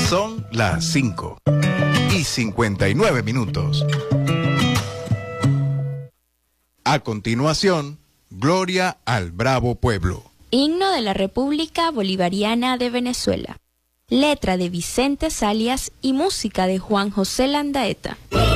Son las 5:59. A continuación, Gloria al Bravo Pueblo. Himno de la República Bolivariana de Venezuela. Letra de Vicente Salias y música de Juan José Landaeta.